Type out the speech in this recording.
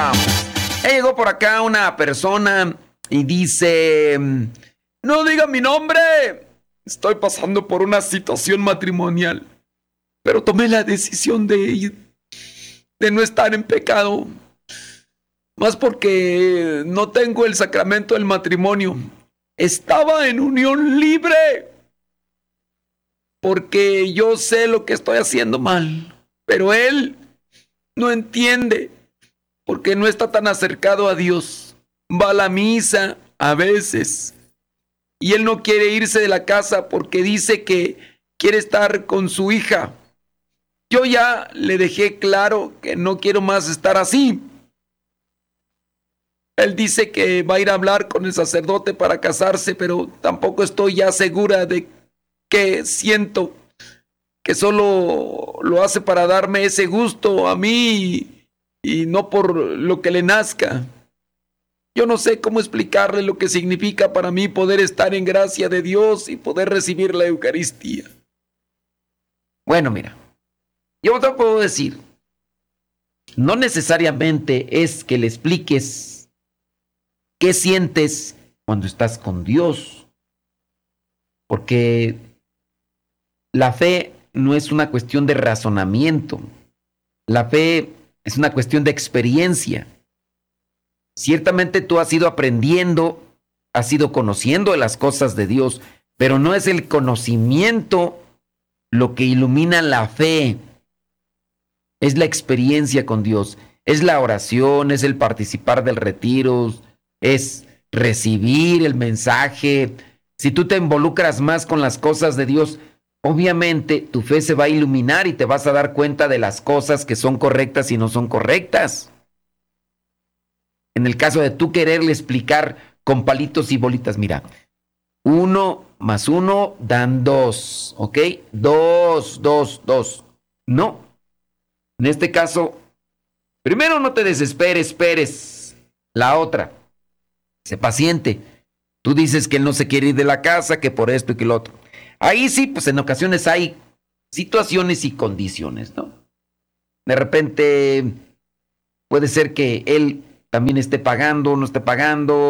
Llegó por acá una persona y dice, no diga mi nombre, estoy pasando por una situación matrimonial, pero tomé la decisión de no estar en pecado, más porque no tengo el sacramento del matrimonio. Estaba en unión libre, porque yo sé lo que estoy haciendo mal, pero él no entiende, porque no está tan acercado a Dios. Va a la misa a veces y él no quiere irse de la casa porque dice que quiere estar con su hija. Yo ya le dejé claro que no quiero más estar así. Él dice que va a ir a hablar con el sacerdote para casarse, pero tampoco estoy ya segura de que siento que solo lo hace para darme ese gusto a mí y no por lo que le nazca. Yo no sé cómo explicarle lo que significa para mí poder estar en gracia de Dios y poder recibir la Eucaristía. Bueno, mira, yo te puedo decir, no necesariamente es que le expliques qué sientes cuando estás con Dios, porque la fe no es una cuestión de razonamiento, la fe es una cuestión de experiencia. Ciertamente tú has ido aprendiendo, has ido conociendo de las cosas de Dios, pero no es el conocimiento lo que ilumina la fe, es la experiencia con Dios, es la oración, es el participar del retiro, es recibir el mensaje. Si tú te involucras más con las cosas de Dios, obviamente tu fe se va a iluminar y te vas a dar cuenta de las cosas que son correctas y no son correctas. En el caso de tú quererle explicar con palitos y bolitas, mira, 1 más 1 dan 2, ¿ok? 2, 2, 2. No. En este caso, primero no te desesperes, esperes. La otra, sé paciente. Tú dices que él no se quiere ir de la casa, que por esto y que lo otro. Ahí sí, pues en ocasiones hay situaciones y condiciones, ¿no? De repente puede ser que él también esté pagando, no esté pagando,